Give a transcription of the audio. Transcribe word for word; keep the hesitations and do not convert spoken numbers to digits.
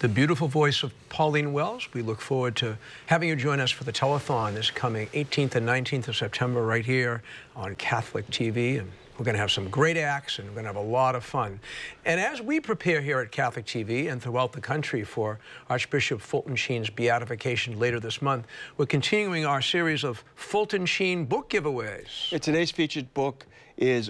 the beautiful voice of Pauline Wells. We look forward to having you join us for the telethon this coming eighteenth and nineteenth of September right here on Catholic T V. And we're going to have some great acts, and we're going to have a lot of fun. And as we prepare here at Catholic T V and throughout the country for Archbishop Fulton Sheen's beatification later this month, we're continuing our series of Fulton Sheen book giveaways. Today's featured book is